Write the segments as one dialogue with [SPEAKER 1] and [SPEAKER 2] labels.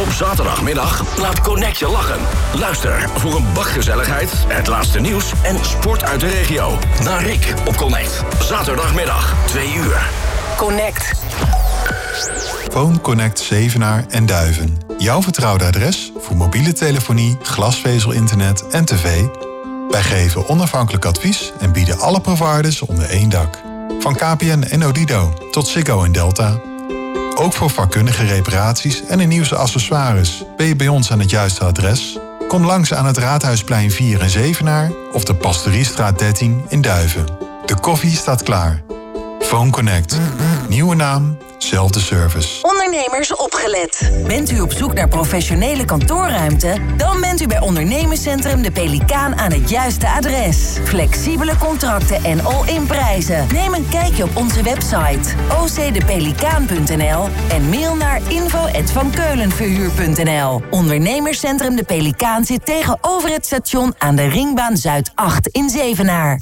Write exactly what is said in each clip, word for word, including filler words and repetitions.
[SPEAKER 1] Op zaterdagmiddag laat Connect je lachen. Luister voor een bak gezelligheid, het laatste nieuws en sport uit de regio. Naar Rick op Connect. Zaterdagmiddag, twee uur. Connect.
[SPEAKER 2] Phone Connect Zevenaar en Duiven. Jouw vertrouwde adres voor mobiele telefonie, glasvezel-internet en tv. Wij geven onafhankelijk advies en bieden alle providers onder één dak. Van K P N en Odido tot Ziggo en Delta. Ook voor vakkundige reparaties en de nieuwste accessoires ben je bij ons aan het juiste adres. Kom langs aan het Raadhuisplein vier in Zevenaar of de Pastoriestraat dertien in Duiven. De koffie staat klaar. Phone Connect. Nieuwe naam, zelfde service.
[SPEAKER 3] Ondernemers opgelet. Bent u op zoek naar professionele kantoorruimte? Dan bent u bij Ondernemerscentrum De Pelikaan aan het juiste adres. Flexibele contracten en all-in prijzen. Neem een kijkje op onze website o c de pelikaan punt n l en mail naar info at van keulenverhuur punt n l. Ondernemerscentrum De Pelikaan zit tegenover het station aan de Ringbaan Zuid acht in Zevenaar.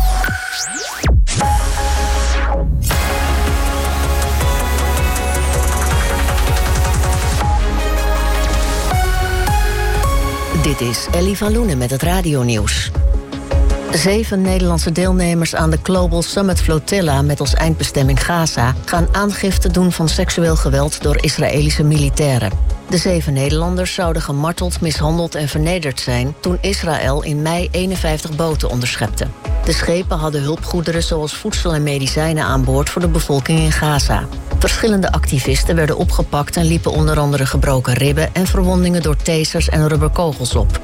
[SPEAKER 4] Dit is Ellie van Loenen met het radionieuws. Zeven Nederlandse deelnemers aan de Global Summit Flotilla met als eindbestemming Gaza gaan aangifte doen van seksueel geweld door Israëlische militairen. De zeven Nederlanders zouden gemarteld, mishandeld en vernederd zijn toen Israël in mei eenenvijftig boten onderschepte. De schepen hadden hulpgoederen zoals voedsel en medicijnen aan boord voor de bevolking in Gaza. Verschillende activisten werden opgepakt en liepen onder andere gebroken ribben en verwondingen door tasers en rubberkogels op.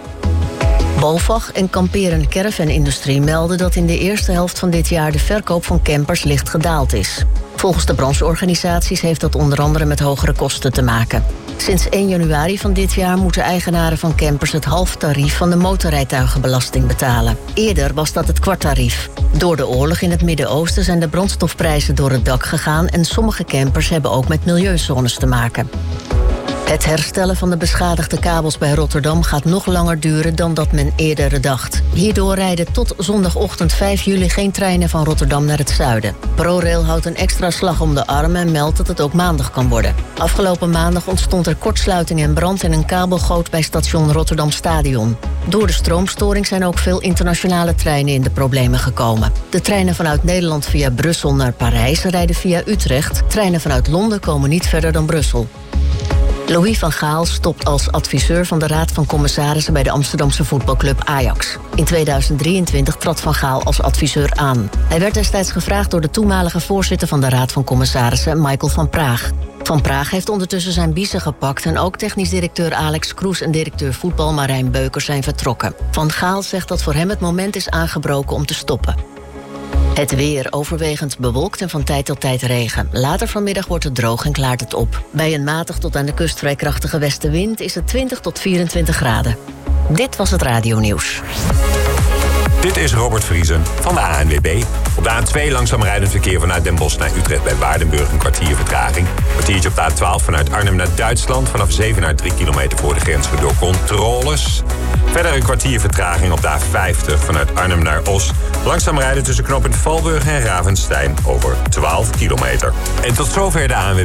[SPEAKER 4] BOVAG en kampeer- en caravanindustrie melden dat in de eerste helft van dit jaar de verkoop van campers licht gedaald is. Volgens de brancheorganisaties heeft dat onder andere met hogere kosten te maken. Sinds één januari van dit jaar moeten eigenaren van campers het halftarief van de motorrijtuigenbelasting betalen. Eerder was dat het kwarttarief. Door de oorlog in het Midden-Oosten zijn de brandstofprijzen door het dak gegaan en sommige campers hebben ook met milieuzones te maken. Het herstellen van de beschadigde kabels bij Rotterdam gaat nog langer duren dan dat men eerder dacht. Hierdoor rijden tot zondagochtend vijf juli geen treinen van Rotterdam naar het zuiden. ProRail houdt een extra slag om de arm en meldt dat het ook maandag kan worden. Afgelopen maandag ontstond er kortsluiting en brand in een kabelgoot bij station Rotterdam Stadion. Door de stroomstoring zijn ook veel internationale treinen in de problemen gekomen. De treinen vanuit Nederland via Brussel naar Parijs rijden via Utrecht. Treinen vanuit Londen komen niet verder dan Brussel. Louis van Gaal stopt als adviseur van de Raad van Commissarissen bij de Amsterdamse voetbalclub Ajax. In tweeduizend drieëntwintig trad Van Gaal als adviseur aan. Hij werd destijds gevraagd door de toenmalige voorzitter van de Raad van Commissarissen, Michael van Praag. Van Praag heeft ondertussen zijn biezen gepakt en ook technisch directeur Alex Kroes en directeur voetbal Marijn Beukers zijn vertrokken. Van Gaal zegt dat voor hem het moment is aangebroken om te stoppen. Het weer overwegend bewolkt en van tijd tot tijd regen. Later vanmiddag wordt het droog en klaart het op. Bij een matig tot aan de kust vrij krachtige westenwind is het twintig tot vierentwintig graden. Dit was het radionieuws.
[SPEAKER 5] Dit is Robert Vriesen van de A N W B. Op de A twee langzaam rijdend verkeer vanuit Den Bosch naar Utrecht bij Waardenburg een kwartier vertraging. Kwartiertje op de A twaalf vanuit Arnhem naar Duitsland. Vanaf zeven naar drie kilometer voor de grens door controles. Verder een kwartier vertraging op de A vijftig vanuit Arnhem naar Os. Langzaam rijden tussen knooppunt Valburg en Ravenstein over twaalf kilometer. En tot zover de A N W